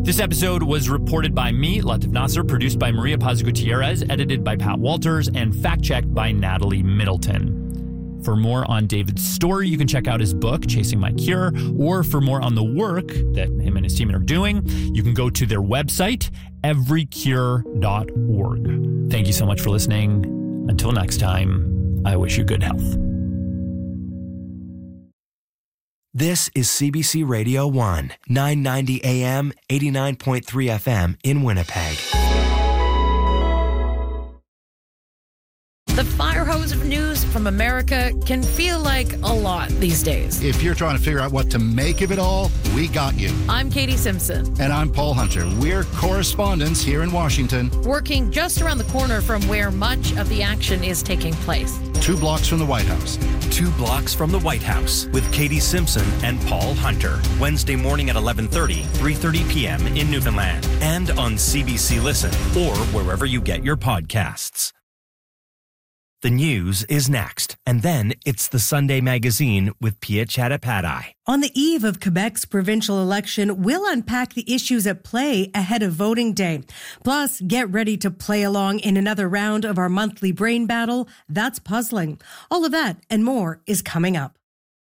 This episode was reported by me, Latif Nasser, produced by Maria Paz Gutierrez, edited by Pat Walters, and fact-checked by Natalie Middleton. For more on David's story, you can check out his book, Chasing My Cure, or for more on the work that him and his team are doing, you can go to their website, everycure.org. Thank you so much for listening. Until next time, I wish you good health. This is CBC Radio 1, 990 AM, 89.3 FM in Winnipeg. The fire hose of news from America can feel like a lot these days. If you're trying to figure out what to make of it all, we got you. I'm Katie Simpson. And I'm Paul Hunter. We're correspondents here in Washington. Working just around the corner from where much of the action is taking place. 2 blocks from the White House. 2 blocks from the White House with Katie Simpson and Paul Hunter. Wednesday morning at 11:30, 3:30 p.m. in Newfoundland. And on CBC Listen or wherever you get your podcasts. The news is next, and then it's the Sunday Magazine with Pia Chattopadhyay. On the eve of Quebec's provincial election, we'll unpack the issues at play ahead of voting day. Plus, get ready to play along in another round of our monthly brain battle. That's puzzling. All of that and more is coming up.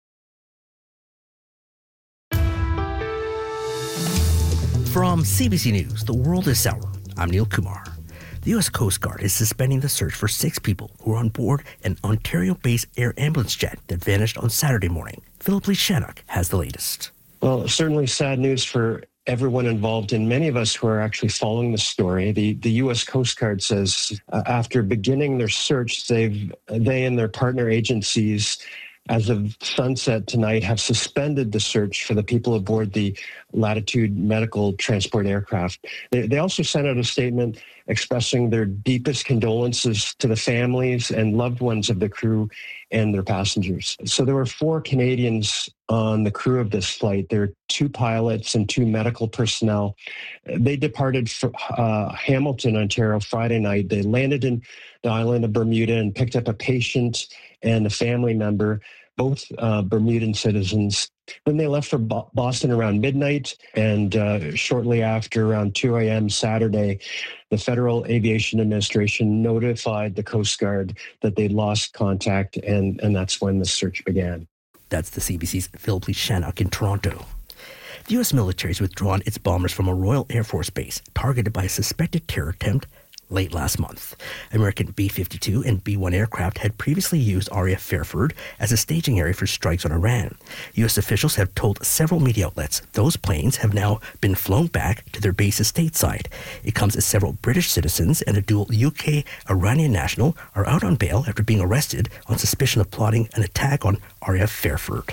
From CBC News, the world is sour. I'm Neil Kumar. The U.S. Coast Guard is suspending the search for 6 people who were on board an Ontario-based air ambulance jet that vanished on Saturday morning. Philip Lee Shannock has the latest. Well, certainly sad news for everyone involved and many of us who are actually following the story. The U.S. Coast Guard says after beginning their search, they and their partner agencies, as of sunset tonight, have suspended the search for the people aboard the Latitude medical transport aircraft. They also sent out a statement expressing their deepest condolences to the families and loved ones of the crew and their passengers. So there were 4 Canadians on the crew of this flight. There are 2 pilots and 2 medical personnel. They departed from Hamilton, Ontario, Friday night. They landed in the island of Bermuda and picked up a patient and a family member, both Bermudan citizens. Then they left for Boston around midnight, and shortly after, around 2 a.m. Saturday, the Federal Aviation Administration notified the Coast Guard that they'd lost contact, and that's when the search began. That's the CBC's Philip Lee Shannock in Toronto. The U.S. military has withdrawn its bombers from a Royal Air Force base targeted by a suspected terror attempt late last month. American B-52 and B-1 aircraft had previously used RAF Fairford as a staging area for strikes on Iran. U.S. officials have told several media outlets those planes have now been flown back to their bases stateside. It comes as several British citizens and a dual UK-Iranian national are out on bail after being arrested on suspicion of plotting an attack on RAF Fairford.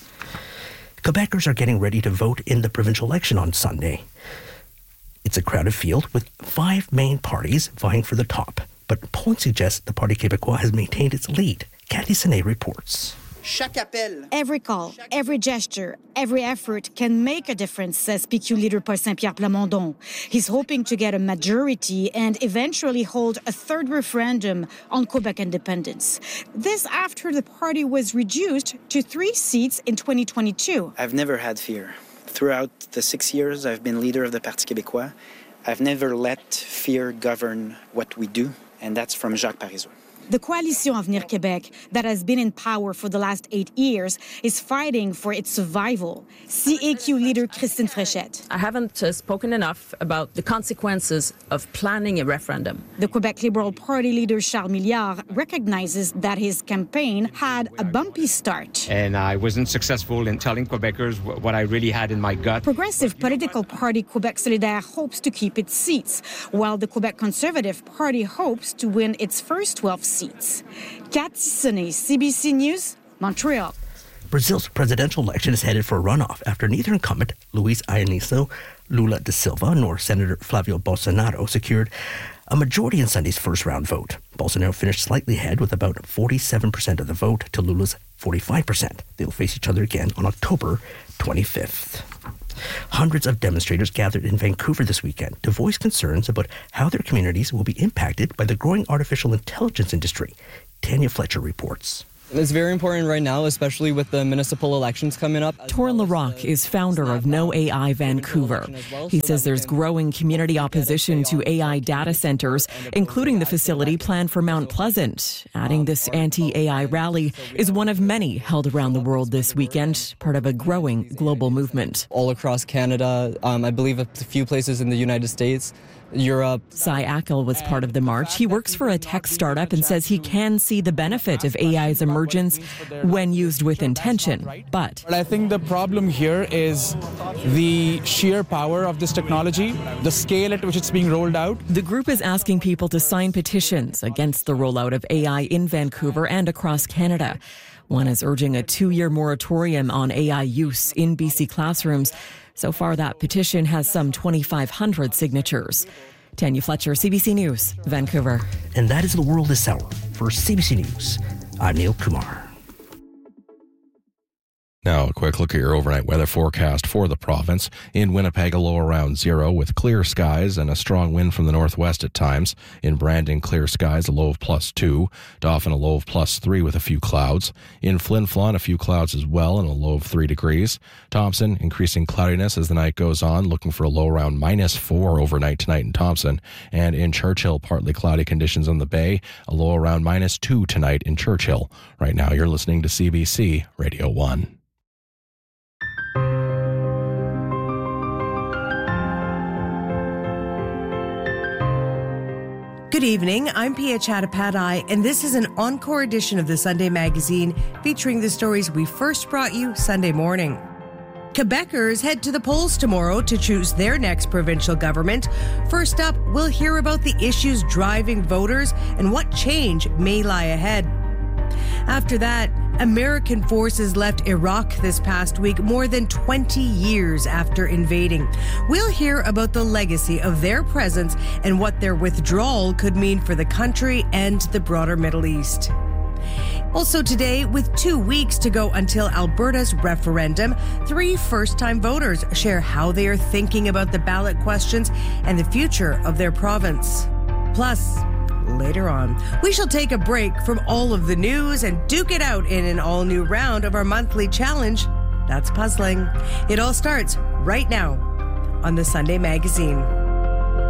Quebecers are getting ready to vote in the provincial election on Sunday. It's a crowded field with 5 main parties vying for the top, but polling suggests the Parti Québécois has maintained its lead. Cathy Sine reports. Every call, every gesture, every effort can make a difference, says PQ leader Paul Saint-Pierre Plamondon. He's hoping to get a majority and eventually hold a 3rd referendum on Quebec independence. This after the party was reduced to 3 seats in 2022. I've never had fear. Throughout the 6 years I've been leader of the Parti Québécois, I've never let fear govern what we do, and that's from Jacques Parizeau. The Coalition Avenir Québec, that has been in power for the last 8 years, is fighting for its survival. CAQ leader Christine Fréchette. I haven't spoken enough about the consequences of planning a referendum. The Quebec Liberal Party leader Charles Milliard recognizes that his campaign had a bumpy start. And I wasn't successful in telling Quebecers what I really had in my gut. Progressive political party Quebec Solidaire hopes to keep its seats, while the Quebec Conservative Party hopes to win its first 12 seats. Cathy Sine, CBC News, Montreal. Brazil's presidential election is headed for a runoff after neither incumbent, Luiz Inacio Lula da Silva, nor Senator Flavio Bolsonaro secured a majority in Sunday's first-round vote. Bolsonaro finished slightly ahead with about 47% of the vote to Lula's 45%. They'll face each other again on October 25th. Hundreds of demonstrators gathered in Vancouver this weekend to voice concerns about how their communities will be impacted by the growing artificial intelligence industry. Tanya Fletcher reports. It's very important right now, especially with the municipal elections coming up. Torren LaRocque is founder of No AI Vancouver. He says there's growing community opposition to AI data centers, including the facility planned for Mount Pleasant. Adding this anti-AI rally is one of many held around the world this weekend, part of a growing global movement. All across Canada, I believe a few places in the United States, Europe. Cy Ackle was part of the march. He works for a tech startup and says he can see the benefit of AI's emergence when used with intention. But I think the problem here is the sheer power of this technology, the scale at which it's being rolled out. The group is asking people to sign petitions against the rollout of AI in Vancouver and across Canada. One is urging a 2-year moratorium on AI use in BC classrooms. So far, that petition has some 2,500 signatures. Tanya Fletcher, CBC News, Vancouver. And that is the world this hour. For CBC News, I'm Neil Kumar. Now, a quick look at your overnight weather forecast for the province. In Winnipeg, a low around 0 with clear skies and a strong wind from the northwest at times. In Brandon, clear skies, a low of +2. Dauphin, a low of +3 with a few clouds. In Flin Flon, a few clouds as well and a low of 3 degrees. Thompson, increasing cloudiness as the night goes on, looking for a low around -4 overnight tonight in Thompson. And in Churchill, partly cloudy conditions on the bay, a low around -2 tonight in Churchill. Right now, you're listening to CBC Radio 1. Good evening, I'm Pia Chattopadhyay, and this is an encore edition of the Sunday Magazine featuring the stories we first brought you Sunday morning. Quebecers head to the polls tomorrow to choose their next provincial government. First up, we'll hear about the issues driving voters and what change may lie ahead. After that, American forces left Iraq this past week, more than 20 years after invading. We'll hear about the legacy of their presence and what their withdrawal could mean for the country and the broader Middle East. Also today, with 2 weeks to go until Alberta's referendum, 3 first-time voters share how they are thinking about the ballot questions and the future of their province. Plus, later on, we shall take a break from all of the news and duke it out in an all-new round of our monthly challenge, That's Puzzling. It all starts right now on the Sunday Magazine.